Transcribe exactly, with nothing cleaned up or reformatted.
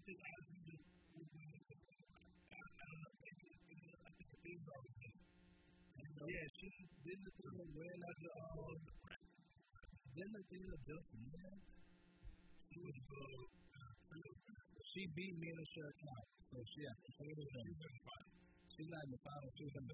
said, I do this. I don't know. I think the things are okay. Yeah, she didn't do it well at the um. Didn't do it just man. She was uh. She beat me in the shirt count, so she has to hold it. She's not in the final. She's in the